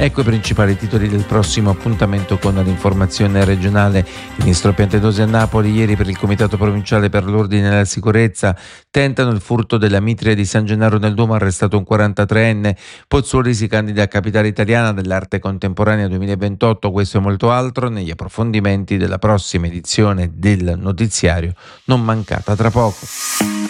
Ecco i principali titoli del prossimo appuntamento con l'informazione regionale. Il ministro Piantedosi a Napoli, ieri per il Comitato Provinciale per l'Ordine e la Sicurezza, tentano il furto della mitria di San Gennaro nel Duomo, arrestato un 43enne. Pozzuoli si candida a Capitale Italiana dell'Arte Contemporanea 2028, questo e molto altro negli approfondimenti della prossima edizione del notiziario, non mancata tra poco.